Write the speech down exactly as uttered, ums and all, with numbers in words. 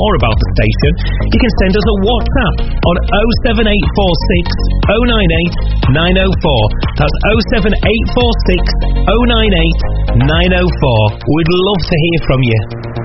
or about the station, you can send us a WhatsApp on oh seven eight four six, oh nine eight, nine oh four. That's oh seven eight four six, oh nine eight, nine oh four. We'd love to hear from you.